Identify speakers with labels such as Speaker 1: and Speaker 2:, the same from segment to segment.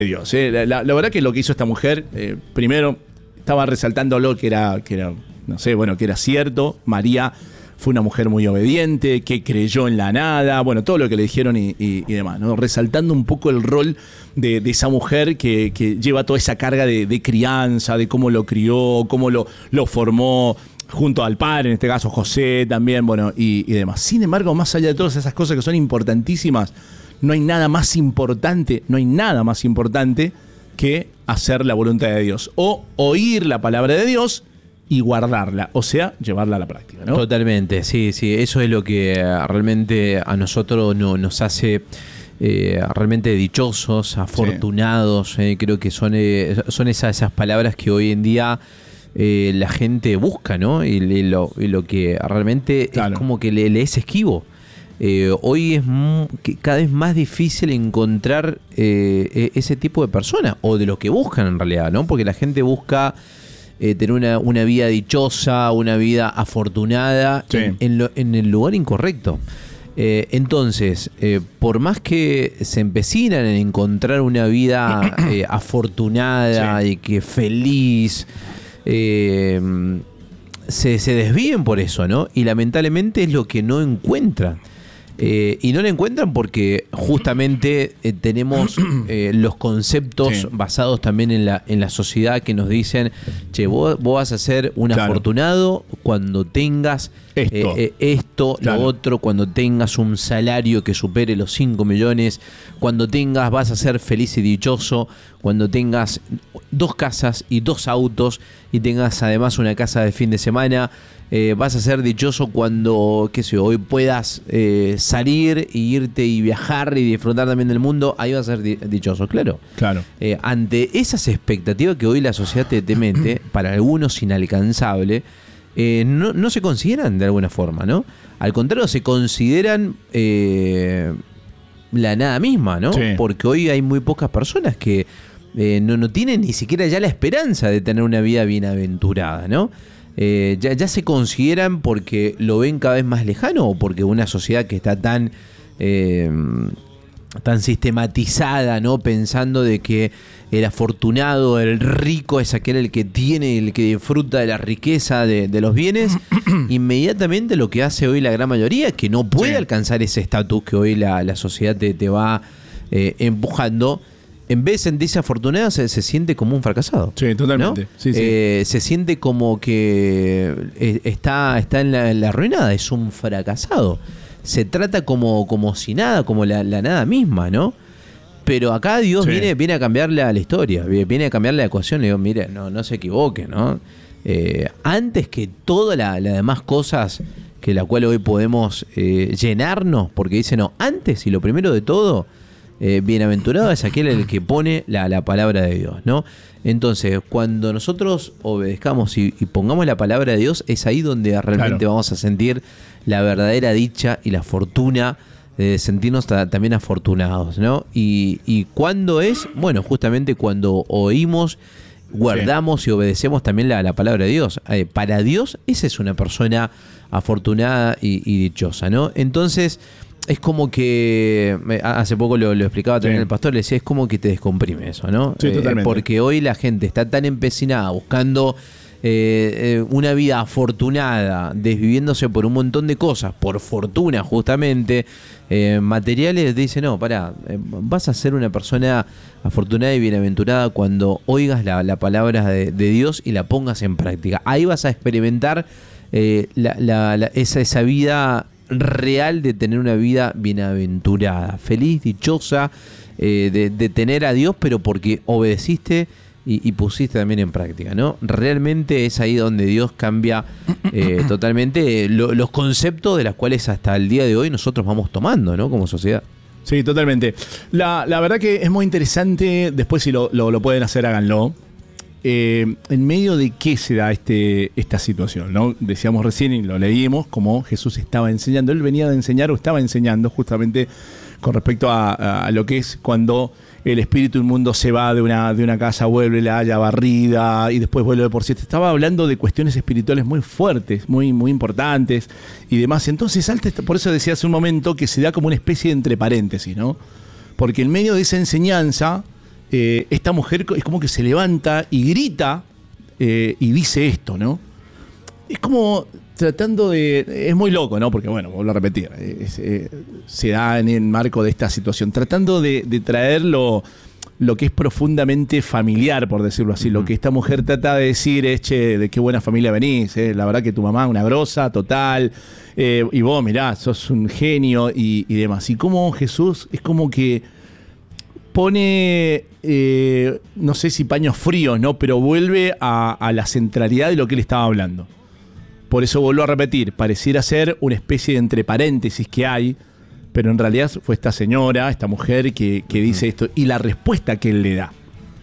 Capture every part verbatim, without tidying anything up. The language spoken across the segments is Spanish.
Speaker 1: Dios, eh. la, la, la verdad que lo que hizo esta mujer, eh, primero estaba resaltando lo que era, que era, no sé, bueno, que era cierto. María fue una mujer muy obediente, que creyó en la nada, bueno, todo lo que le dijeron y, y, y demás, ¿no? Resaltando un poco el rol de, de esa mujer que, que lleva toda esa carga de, de crianza, de cómo lo crió, cómo lo, lo formó junto al padre, en este caso José también, bueno, y, y demás. Sin embargo, más allá de todas esas cosas que son importantísimas, no hay nada más importante, no hay nada más importante que hacer la voluntad de Dios, o oír la palabra de Dios y guardarla, o sea, llevarla a la práctica, ¿no?
Speaker 2: Totalmente, sí, sí, eso es lo que realmente a nosotros no, nos hace eh, realmente dichosos, afortunados, sí. eh, creo que son, eh, son esas, esas palabras que hoy en día eh, la gente busca, ¿no? Y, y, lo, y lo que realmente claro. es como que le, le es esquivo. Eh, hoy es m- cada vez más difícil encontrar eh, ese tipo de personas, o de lo que buscan en realidad, ¿no? Porque la gente busca eh, tener una, una vida dichosa, una vida afortunada, sí. en, en, lo, en el lugar incorrecto. Eh, entonces, eh, por más que se empecinan en encontrar una vida eh, afortunada sí. y que feliz, eh, se, se desvíen por eso, ¿no? Y lamentablemente es lo que no encuentran. Eh, y no la encuentran porque justamente eh, tenemos eh, los conceptos sí. basados también en la, en la sociedad que nos dicen, che, vos, vos vas a ser un claro. afortunado cuando tengas esto, eh, eh, esto claro. lo otro, cuando tengas un salario que supere los cinco millones, cuando tengas, vas a ser feliz y dichoso, cuando tengas dos casas y dos autos y tengas además una casa de fin de semana. Eh, vas a ser dichoso cuando, qué sé yo, hoy puedas eh, salir y irte y viajar y disfrutar también del mundo, ahí vas a ser di- dichoso, claro.
Speaker 1: Claro.
Speaker 2: Eh, ante esas expectativas que hoy la sociedad te, te mete, para algunos inalcanzable, eh, no, no se consideran de alguna forma, ¿no? Al contrario, se consideran eh, la nada misma, ¿no? Sí. Porque hoy hay muy pocas personas que eh, no, no tienen ni siquiera ya la esperanza de tener una vida bienaventurada, ¿no? Eh, ya, ya se consideran porque lo ven cada vez más lejano, o porque una sociedad que está tan eh, tan sistematizada, ¿no? Pensando de que el afortunado, el rico es aquel el que tiene, el que disfruta de la riqueza de, de los bienes. Inmediatamente lo que hace hoy la gran mayoría es que no puede sí. alcanzar ese estatus que hoy la, la sociedad te, te va eh, empujando. En vez de sentirse afortunado, se, se siente como un fracasado.
Speaker 1: Sí, totalmente.
Speaker 2: ¿No?
Speaker 1: Sí, sí.
Speaker 2: Eh, se siente como que está, está en, la, en la ruinada, es un fracasado. Se trata como, como si nada, como la, la nada misma, ¿no? Pero acá Dios sí. viene, viene a cambiar la, la historia, viene a cambiar la ecuación. Le digo, mire, no, no se equivoque, ¿no? Eh, antes que todas las la demás cosas que la cual hoy podemos eh, llenarnos, porque dice, no, antes y lo primero de todo, Eh, bienaventurado es aquel el que pone la, la palabra de Dios, ¿no? Entonces, cuando nosotros obedezcamos y, y pongamos la palabra de Dios, es ahí donde realmente claro. vamos a sentir la verdadera dicha y la fortuna de sentirnos ta- también afortunados, ¿no? Y, y ¿cuándo es? Bueno, justamente cuando oímos, guardamos sí. y obedecemos también la, la palabra de Dios. Eh, para Dios, esa es una persona afortunada y, y dichosa, ¿no? Entonces, es como que, hace poco lo, lo explicaba también sí. el pastor, le decía, es como que te descomprime eso, ¿no?
Speaker 1: Sí, totalmente.
Speaker 2: Eh, porque hoy la gente está tan empecinada buscando eh, eh, una vida afortunada, desviviéndose por un montón de cosas, por fortuna justamente, eh, materiales, dice, no, pará, eh, vas a ser una persona afortunada y bienaventurada cuando oigas la, la palabra de, de Dios y la pongas en práctica. Ahí vas a experimentar eh, la, la, la, esa, esa vida real de tener una vida bienaventurada, feliz, dichosa, eh, de, de tener a Dios, pero porque obedeciste y, y pusiste también en práctica, ¿no? Realmente es ahí donde Dios cambia eh, totalmente lo, los conceptos de los cuales hasta el día de hoy nosotros vamos tomando, ¿no? Como sociedad.
Speaker 1: Sí, totalmente. La, la verdad que es muy interesante, después si lo, lo, lo pueden hacer, háganlo. Eh, en medio de qué se da este, esta situación, ¿no? Decíamos recién y lo leímos como Jesús estaba enseñando, él venía de enseñar o estaba enseñando justamente con respecto a, a lo que es cuando el espíritu inmundo se va de una, de una casa, vuelve, la haya barrida y después vuelve por siete. Estaba hablando de cuestiones espirituales muy fuertes, muy, muy importantes y demás. Entonces, por eso decía hace un momento que se da como una especie de entre paréntesis, ¿no? Porque en medio de esa enseñanza eh, esta mujer es como que se levanta y grita eh, y dice esto, ¿no? Es como tratando de... Es muy loco, ¿no? Porque, bueno, vuelvo a repetir, es, eh, se da en el marco de esta situación, tratando de, de traer lo, lo que es profundamente familiar, por decirlo así. Uh-huh. Lo que esta mujer trata de decir es, che, de qué buena familia venís, eh, la verdad que tu mamá es una grosa, total, eh, y vos, mirá, sos un genio y, y demás. Y como Jesús es como que pone, eh, no sé si paños fríos, ¿no? Pero vuelve a, a la centralidad de lo que él estaba hablando. Por eso vuelvo a repetir, pareciera ser una especie de entre paréntesis que hay, pero en realidad fue esta señora, esta mujer que, que dice esto, y la respuesta que él le da.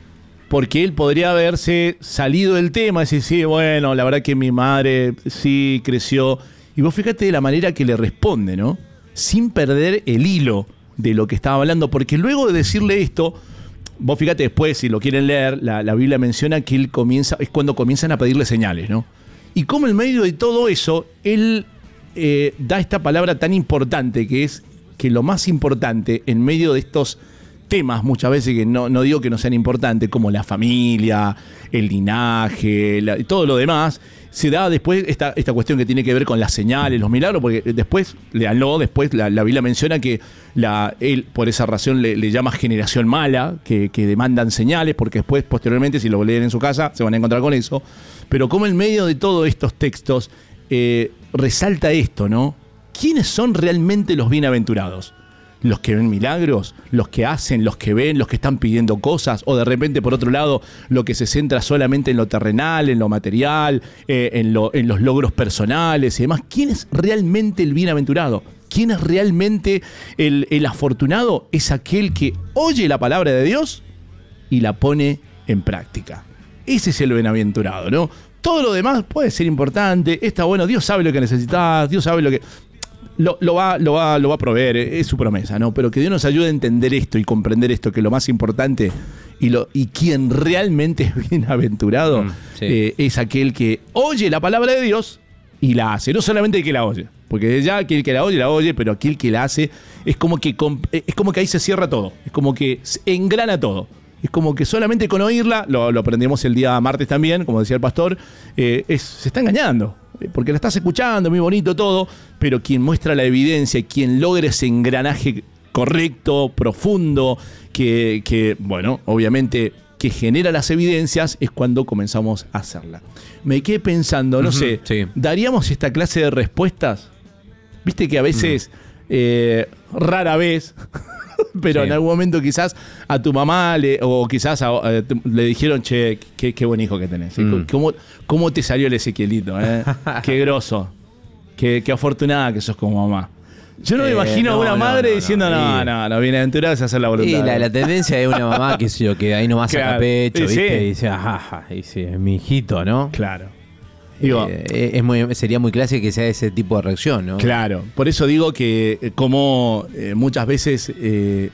Speaker 1: Porque él podría haberse salido del tema y decir, sí, bueno, la verdad que mi madre sí creció. Y vos fíjate de la manera que le responde, ¿no? Sin perder el hilo de lo que estaba hablando, porque luego de decirle esto, vos fíjate después, si lo quieren leer, la, la Biblia menciona que él comienza, es cuando comienzan a pedirle señales, ¿no? Y como en medio de todo eso, él eh, da esta palabra tan importante, que es que lo más importante en medio de estos temas, muchas veces que no, no digo que no sean importantes, como la familia, el linaje, la, todo lo demás, se da después esta, esta cuestión que tiene que ver con las señales, los milagros, porque después, leanlo, después la, la Biblia menciona que la, él por esa razón le, le llama generación mala, que, que demandan señales, porque después, posteriormente, si lo leen en su casa, se van a encontrar con eso. Pero como en medio de todos estos textos eh, resalta esto, ¿no? ¿Quiénes son realmente los bienaventurados? ¿Los que ven milagros? ¿Los que hacen? ¿Los que ven? ¿Los que están pidiendo cosas? ¿O de repente, por otro lado, lo que se centra solamente en lo terrenal, en lo material, eh, en, lo, en los logros personales y demás? ¿Quién es realmente el bienaventurado? ¿Quién es realmente el, el afortunado? Es aquel que oye la palabra de Dios y la pone en práctica. Ese es el bienaventurado, ¿no? Todo lo demás puede ser importante, está bueno, Dios sabe lo que necesitas, Dios sabe lo que... Lo, lo, va, lo, va, lo va a proveer, es su promesa, ¿no? Pero que Dios nos ayude a entender esto y comprender esto, que lo más importante y, lo, y quien realmente es bienaventurado mm, sí. eh, es aquel que oye la palabra de Dios y la hace, no solamente el que la oye, porque ya aquel que la oye, la oye, pero aquel que la hace es como que, es como que ahí se cierra todo, es como que engrana todo. Es como que solamente con oírla, lo, lo aprendimos el día martes también, como decía el pastor, eh, es, se está engañando, porque la estás escuchando, muy bonito todo, pero quien muestra la evidencia, quien logra ese engranaje correcto, profundo, que, que bueno, obviamente que genera las evidencias, es cuando comenzamos a hacerla. Me quedé pensando, no uh-huh, sé, sí. ¿daríamos esta clase de respuestas? Viste que a veces, uh-huh. eh, rara vez... pero sí. en algún momento quizás a tu mamá le, o quizás a, a, le dijeron, che, qué, qué buen hijo que tenés. Mm. ¿Cómo, ¿Cómo te salió el Ezequielito? Eh? Qué groso. Qué, qué afortunada que sos como mamá. Yo no me eh, imagino no, a una no, madre no, diciendo, no, no, no, no, bienaventurada es hacer la voluntad.
Speaker 2: Y la, la tendencia de una mamá que, yo, que ahí nomás claro. saca pecho, ¿viste? Sí. Y dice, ajá, y sí, es mi hijito, ¿no?
Speaker 1: Claro.
Speaker 2: Digo, eh, es muy, sería muy clásico que sea ese tipo de reacción, ¿no?
Speaker 1: Claro, por eso digo que eh, como eh, muchas veces eh,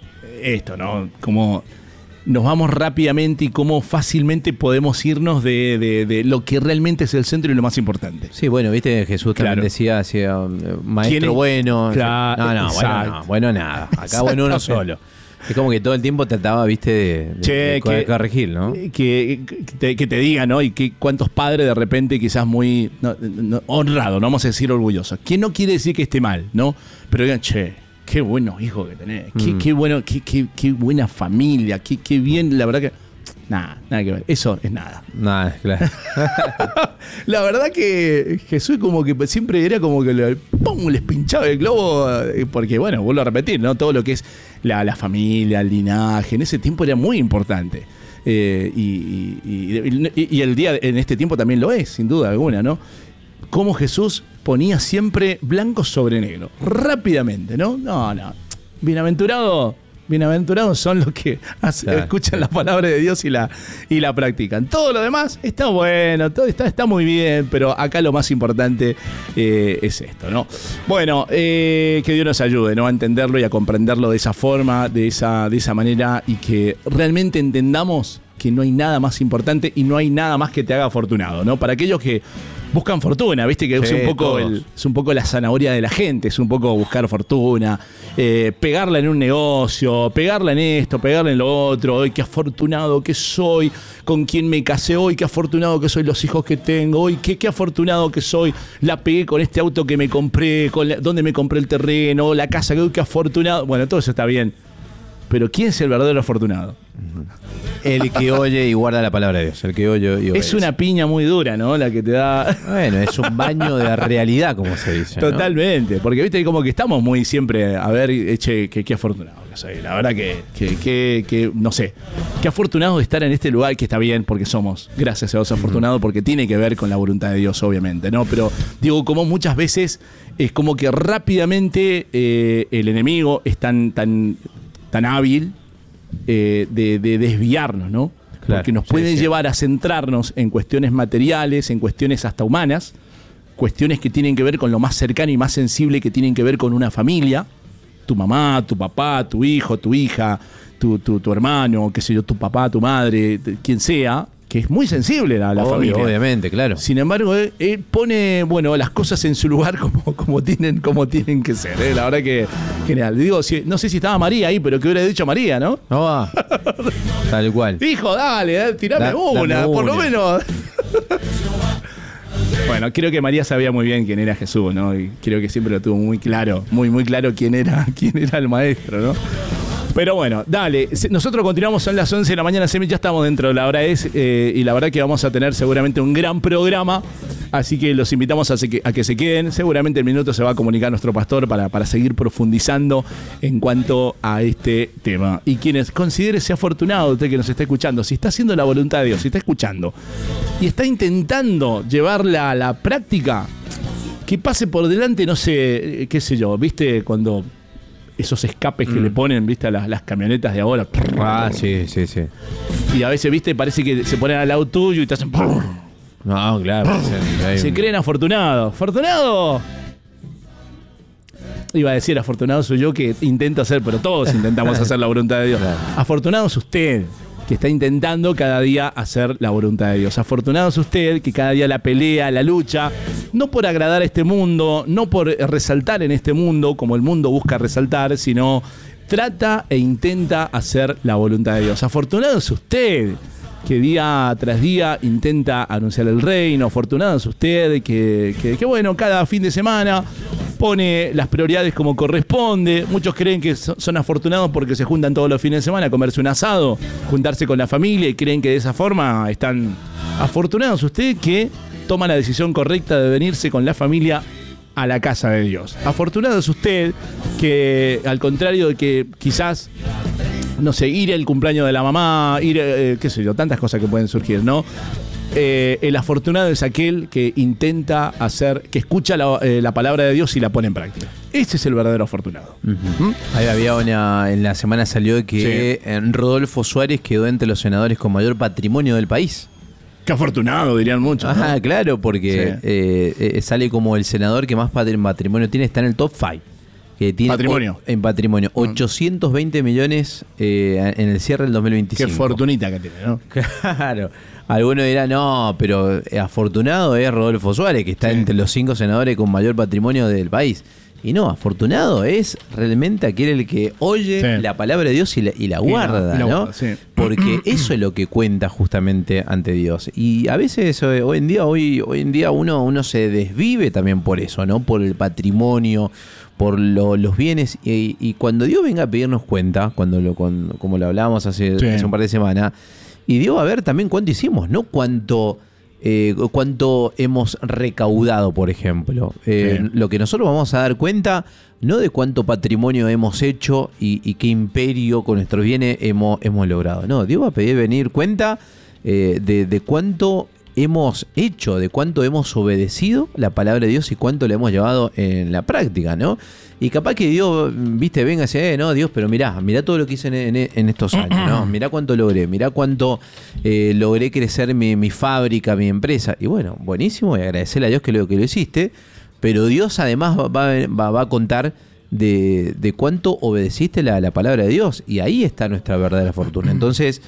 Speaker 1: esto, ¿no? Como nos vamos rápidamente y cómo fácilmente podemos irnos de, de, de lo que realmente es el centro y lo más importante.
Speaker 2: Sí, bueno, viste, Jesús también claro. decía, decía maestro bueno. Claro, no, no, bueno, no, bueno, nada. Acá bueno uno solo. Es como que todo el tiempo trataba, viste, de, de, che, de, de que, corregir, ¿no?
Speaker 1: Que, que, te, que te diga, ¿no? Y que cuántos padres de repente quizás muy no, no, honrado, no vamos a decir orgullosos. Que no quiere decir que esté mal, ¿no? Pero digan, che, qué buenos hijos que tenés, qué, mm. qué, bueno, qué, qué, qué buena familia, qué, qué bien, la verdad que... Nada, nada que ver. Eso es nada.
Speaker 2: Nada, claro.
Speaker 1: La verdad que Jesús como que siempre era como que le, ¡pum! Les pinchaba el globo, porque bueno, vuelvo a repetir, ¿no? Todo lo que es la, la familia, el linaje, en ese tiempo era muy importante. Eh, y, y, y, y el día en este tiempo también lo es, sin duda alguna, ¿no? Cómo Jesús ponía siempre blanco sobre negro, rápidamente, ¿no? No, no. Bienaventurado... Bienaventurados son los que hace, claro, escuchan sí. la palabra de Dios y la, y la practican. Todo lo demás está bueno, todo está, está muy bien, pero acá lo más importante eh, es esto, ¿no? Bueno, eh, que Dios nos ayude, ¿no? A entenderlo y a comprenderlo de esa forma, de esa, de esa manera, y que realmente entendamos que no hay nada más importante y no hay nada más que te haga afortunado, ¿no? Para aquellos que buscan fortuna, viste que sí, es, un poco el, es un poco la zanahoria de la gente, es un poco buscar fortuna, eh, pegarla en un negocio, pegarla en esto, pegarla en lo otro, ay, qué afortunado que soy, con quién me casé hoy, qué afortunado que soy, los hijos que tengo, hoy qué, qué afortunado que soy, la pegué con este auto que me compré, con la, dónde me compré el terreno, la casa, que qué afortunado, bueno, todo eso está bien, pero ¿quién es el verdadero afortunado?
Speaker 2: El que oye y guarda la palabra de Dios. El que oye y obedece.
Speaker 1: Es una piña muy dura, ¿no? La que te da.
Speaker 2: Bueno, es un baño de realidad, como se dice, ¿no?
Speaker 1: Totalmente. Porque, viste, como que estamos muy siempre. A ver, che, qué, qué afortunado que soy. La verdad que, que, que, que, no sé. Qué afortunado de estar en este lugar, que está bien, porque somos, gracias a Dios, afortunados, porque tiene que ver con la voluntad de Dios, obviamente, ¿no? Pero, digo, como muchas veces es como que rápidamente eh, el enemigo es tan, tan, tan hábil. Eh, de, de desviarnos, ¿no? Claro, porque nos pueden sí, sí. llevar a centrarnos en cuestiones materiales, en cuestiones hasta humanas, cuestiones que tienen que ver con lo más cercano y más sensible, que tienen que ver con una familia, tu mamá, tu papá, tu hijo, tu hija, tu, tu, tu hermano, qué sé yo, tu papá, tu madre, quien sea, que es muy sensible la, la
Speaker 2: Obvio,
Speaker 1: familia.
Speaker 2: Obviamente, claro.
Speaker 1: Sin embargo, él, él pone, bueno, las cosas en su lugar como, como, tienen, como tienen que ser. ¿eh? La verdad que genial. Digo, si, no sé si estaba María ahí, pero que hubiera dicho María, ¿no?
Speaker 2: No va. Tal cual.
Speaker 1: Hijo, dale, tirame da, una, por una. Lo menos. Bueno, creo que María sabía muy bien quién era Jesús, ¿no? Y creo que siempre lo tuvo muy claro, muy, muy claro quién era, quién era el maestro, ¿no? Pero bueno, dale, nosotros continuamos, son las once de la mañana, ya estamos dentro de la hora es, eh, y la verdad que vamos a tener seguramente un gran programa, así que los invitamos a, se, a que se queden, seguramente en minutos se va a comunicar nuestro pastor para, para seguir profundizando en cuanto a este tema. Y quienes considérese afortunado, usted que nos está escuchando, si está haciendo la voluntad de Dios, si está escuchando y está intentando llevarla a la práctica, que pase por delante, no sé, qué sé yo, viste, cuando... esos escapes que mm. le ponen, viste, a las, las camionetas de ahora.
Speaker 2: Ah, sí, sí, sí.
Speaker 1: Y a veces, viste, parece que se ponen al lado tuyo y te hacen...
Speaker 2: No, claro.
Speaker 1: Se un... creen afortunados. ¡Afortunado! Iba a decir, afortunado soy yo que intento hacer, pero todos intentamos hacer la voluntad de Dios. Claro. Afortunado es usted, que está intentando cada día hacer la voluntad de Dios. Afortunado es usted, que cada día la pelea, la lucha, no por agradar a este mundo, no por resaltar en este mundo, como el mundo busca resaltar, sino trata e intenta hacer la voluntad de Dios. Afortunado es usted, que día tras día intenta anunciar el reino. Afortunado es usted, que, que, que bueno, cada fin de semana pone las prioridades como corresponde. Muchos creen que son afortunados porque se juntan todos los fines de semana a comerse un asado, juntarse con la familia, y creen que de esa forma están afortunados. Usted que toma la decisión correcta de venirse con la familia a la casa de Dios. Afortunado es usted que, al contrario de que quizás, no sé, ir al cumpleaños de la mamá, ir, eh, qué sé yo, tantas cosas que pueden surgir, ¿no? Eh, el afortunado es aquel que intenta hacer, que escucha la, eh, la palabra de Dios y la pone en práctica. Ese es el verdadero afortunado.
Speaker 2: Uh-huh. ¿Mm? Ahí había una, en la semana salió que sí. Rodolfo Suárez quedó entre los senadores con mayor patrimonio del país.
Speaker 1: Qué afortunado, dirían muchos.
Speaker 2: Ajá,
Speaker 1: ¿no?
Speaker 2: Claro, porque sí. eh, eh, sale como el senador que más patrimonio tiene, está en el top cinco. Que tiene
Speaker 1: patrimonio.
Speaker 2: O, en patrimonio. Mm. ochocientos veinte millones eh, en el cierre del dos mil veinticinco.
Speaker 1: Qué fortunita que tiene, ¿no?
Speaker 2: Claro. Algunos dirán, no, pero afortunado es Rodolfo Suárez, que está sí. entre los cinco senadores con mayor patrimonio del país. Y no, afortunado es realmente aquel el que oye sí. la palabra de Dios y la, y la guarda, y la, y la ¿no? Guarda, sí. Porque eso es lo que cuenta justamente ante Dios. Y a veces hoy en día, hoy, hoy en día uno, uno se desvive también por eso, ¿no? Por el patrimonio, por lo, los bienes. Y, y cuando Dios venga a pedirnos cuenta, cuando lo, cuando, como lo hablábamos hace, sí. hace un par de semanas, y Dios va a ver también cuánto hicimos, no cuánto... Eh, cuánto hemos recaudado, por ejemplo. Eh, sí. Lo que nosotros vamos a dar cuenta, no de cuánto patrimonio hemos hecho y, y qué imperio con nuestros bienes hemos, hemos logrado. No, Dios va a pedir venir cuenta eh, de, de cuánto hemos hecho, de cuánto hemos obedecido la palabra de Dios y cuánto le hemos llevado en la práctica, ¿no? Y capaz que Dios, viste, venga y dice, eh, no, Dios, pero mirá, mirá todo lo que hice en, en, en estos años, ¿no? Mirá cuánto logré, mirá cuánto eh, logré crecer mi, mi fábrica, mi empresa. Y bueno, buenísimo, y agradecerle a Dios que lo, que lo hiciste, pero Dios además va, va, va a contar de, de cuánto obedeciste la, la palabra de Dios, y ahí está nuestra verdadera fortuna. Entonces,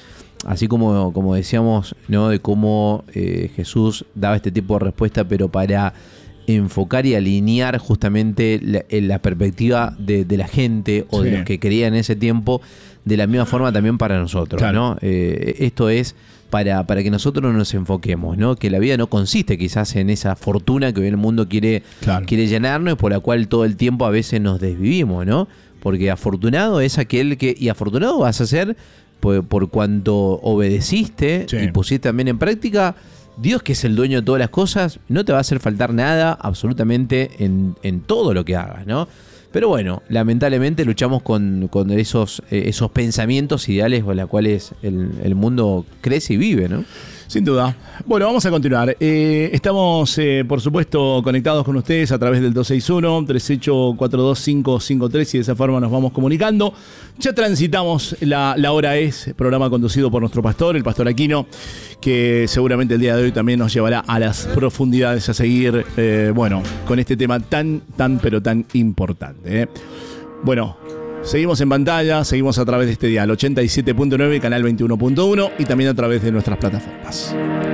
Speaker 2: así como, como decíamos, ¿no? De cómo eh, Jesús daba este tipo de respuesta, pero para enfocar y alinear justamente la, la perspectiva de, de la gente o sí. de los que creían en ese tiempo, de la misma forma también para nosotros, claro. ¿no? Eh, esto es para, para que nosotros nos enfoquemos, ¿no? Que la vida no consiste quizás en esa fortuna que hoy el mundo quiere, claro. quiere llenarnos y por la cual todo el tiempo a veces nos desvivimos, ¿no? Porque afortunado es aquel que... Y afortunado vas a ser por, por cuanto obedeciste sí. y pusiste también en práctica... Dios, que es el dueño de todas las cosas, no te va a hacer faltar nada absolutamente en, en todo lo que hagas, ¿no? Pero bueno, lamentablemente luchamos con, con esos, eh, esos pensamientos ideales con los cuales el, el mundo crece y vive, ¿no?
Speaker 1: Sin duda. Bueno, vamos a continuar. Eh, estamos, eh, por supuesto, conectados con ustedes a través del dos seis uno, tres ocho cuatro dos cinco cinco tres y de esa forma nos vamos comunicando. Ya transitamos la, la hora es, programa conducido por nuestro pastor, el pastor Aquino, que seguramente el día de hoy también nos llevará a las profundidades a seguir, eh, bueno, con este tema tan, tan, pero tan importante. ¿eh? Bueno, seguimos en pantalla, seguimos a través de este dial ochenta y siete punto nueve, canal veintiuno punto uno y también a través de nuestras plataformas.